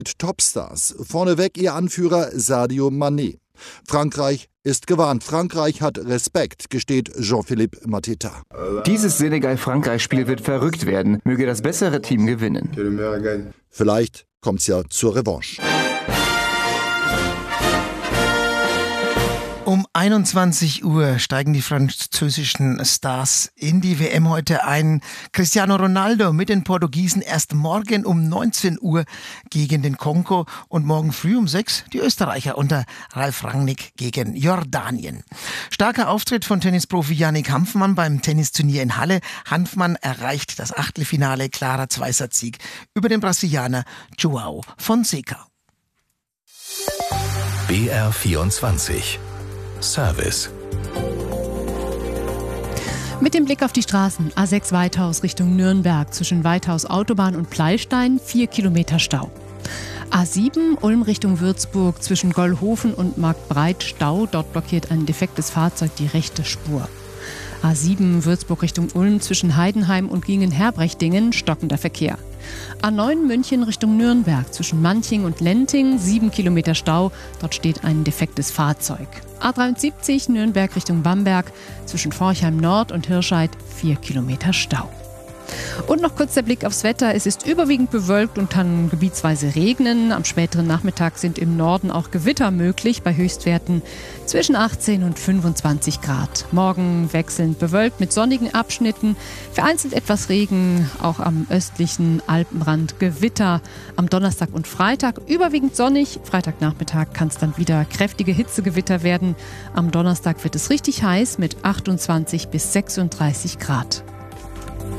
Topstars. Vorneweg ihr Anführer Sadio Mané. Frankreich ist gewarnt. Frankreich hat Respekt, gesteht Jean-Philippe Mateta. Dieses Senegal-Frankreich-Spiel wird verrückt werden. Möge das bessere Team gewinnen. Vielleicht kommt's ja zur Revanche. Um 21 Uhr steigen die französischen Stars in die WM heute ein. Cristiano Ronaldo mit den Portugiesen erst morgen um 19 Uhr gegen den Kongo und morgen früh um 6 die Österreicher unter Ralf Rangnick gegen Jordanien. Starker Auftritt von Tennisprofi Yannick Hanfmann beim Tennisturnier in Halle. Hanfmann erreicht das Achtelfinale, klarer Zweisatzsieg über den Brasilianer João Fonseca. BR24 Service. Mit dem Blick auf die Straßen. A6 Weithaus Richtung Nürnberg. Zwischen Weithaus Autobahn und Pleistein 4 Kilometer Stau. A7 Ulm Richtung Würzburg. Zwischen Gollhofen und Marktbreit Stau. Dort blockiert ein defektes Fahrzeug die rechte Spur. A7 Würzburg Richtung Ulm. Zwischen Heidenheim und Gingen-Herbrechtingen stockender Verkehr. A9 München Richtung Nürnberg. Zwischen Manching und Lenting 7 Kilometer Stau. Dort steht ein defektes Fahrzeug. A73 Nürnberg Richtung Bamberg. Zwischen Forchheim Nord und Hirscheid 4 Kilometer Stau. Und noch kurz der Blick aufs Wetter. Es ist überwiegend bewölkt und kann gebietsweise regnen. Am späteren Nachmittag sind im Norden auch Gewitter möglich bei Höchstwerten zwischen 18 und 25 Grad. Morgen wechselnd bewölkt mit sonnigen Abschnitten. Vereinzelt etwas Regen, auch am östlichen Alpenrand Gewitter. Am Donnerstag und Freitag überwiegend sonnig. Freitagnachmittag kann es dann wieder kräftige Hitzegewitter werden. Am Donnerstag wird es richtig heiß mit 28 bis 36 Grad.